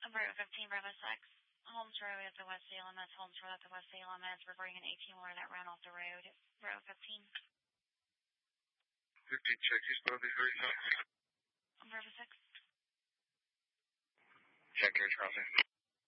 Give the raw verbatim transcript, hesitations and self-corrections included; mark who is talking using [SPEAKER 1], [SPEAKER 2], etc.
[SPEAKER 1] Route fifteen, Bravo six. Holmes Road at the West Salem. That's Holmes Road at the West Salem. That's reporting an eighteen-wheeler that ran off the road. Route fifteen.
[SPEAKER 2] fifteen, check. East Bravo thirty-nine.
[SPEAKER 1] Bravo six.
[SPEAKER 2] Check air traffic.